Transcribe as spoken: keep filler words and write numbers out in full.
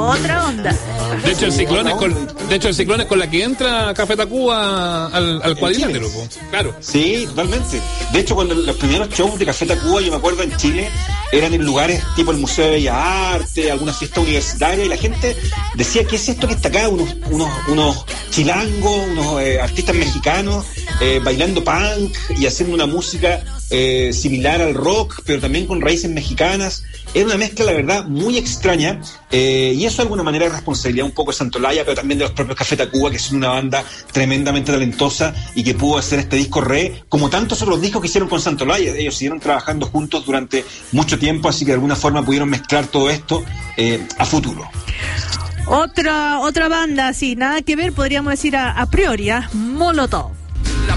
otra onda. De hecho, el ciclón es con, de hecho, el ciclón es con la que entra Café Tacuba al, al cuadrilátero, claro. Sí, totalmente. De hecho, cuando los primeros shows de Café Tacuba, yo me acuerdo en Chile, eran en lugares tipo el Museo de Bellas Artes, alguna fiesta universitaria, y la gente decía, ¿qué es esto que está acá? Unos, unos, unos chilangos, unos eh, artistas mexicanos eh, bailando punk y haciendo una música eh, similar al rock, pero también con raíces mexicanas. Era una mezcla, la verdad, muy extraña, eh, y eso de alguna manera es responsabilidad un poco de Santolaya, pero también de los propios Café Tacuba, que son una banda tremendamente talentosa y que pudo hacer este disco re, como tantos otros discos que hicieron con Santolaya. Ellos siguieron trabajando juntos durante mucho tiempo, así que de alguna forma pudieron mezclar todo esto eh, a futuro. Otra, otra banda, sí, nada que ver, podríamos decir a, a priori, ¿eh? Molotov.